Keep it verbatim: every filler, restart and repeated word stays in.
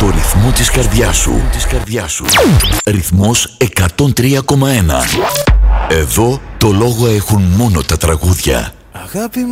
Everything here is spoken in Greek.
στο ρυθμό της καρδιάς σου. Της καρδιάς σου. Ρυθμός εκατόν τρία κόμμα ένα. Εδώ το λόγο έχουν μόνο τα τραγούδια. Αγάπη